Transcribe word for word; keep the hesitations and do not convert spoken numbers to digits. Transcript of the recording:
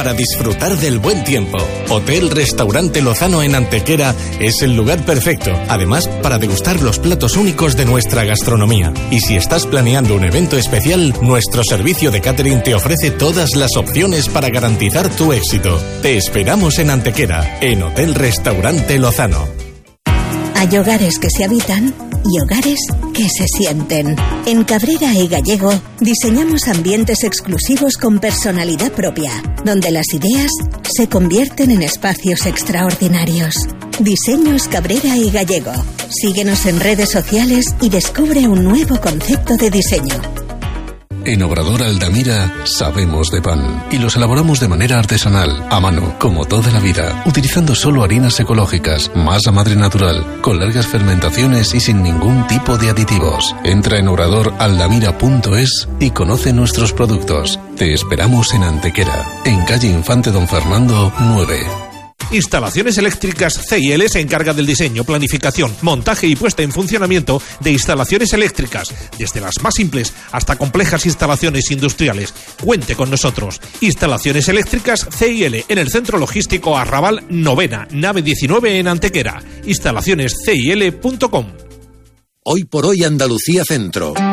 para disfrutar del buen tiempo. Hotel Restaurante Lozano en Antequera es el lugar perfecto, además para degustar los platos únicos de nuestra gastronomía. Y si estás planeando un evento especial, nuestro servicio de catering te ofrece todas las opciones para garantizar tu éxito. Te esperamos en Antequera, en Hotel Restaurante Lozano. Hay hogares que se habitan y hogares que se sienten. En Cabrera y Gallego diseñamos ambientes exclusivos con personalidad propia, donde las ideas se convierten en espacios extraordinarios. Diseños Cabrera y Gallego. Síguenos en redes sociales y descubre un nuevo concepto de diseño. En Obrador Aldamira sabemos de pan y los elaboramos de manera artesanal, a mano, como toda la vida, utilizando solo harinas ecológicas, masa madre natural, con largas fermentaciones y sin ningún tipo de aditivos. Entra en obrador aldamira punto es y conoce nuestros productos. Te esperamos en Antequera, en calle Infante Don Fernando nueve. Instalaciones Eléctricas C y L se encarga del diseño, planificación, montaje y puesta en funcionamiento de instalaciones eléctricas, desde las más simples hasta complejas instalaciones industriales. Cuente con nosotros. Instalaciones Eléctricas C y L en el Centro Logístico Arrabal Novena, nave diecinueve en Antequera. Instalaciones C y L punto com. Hoy por hoy Andalucía Centro.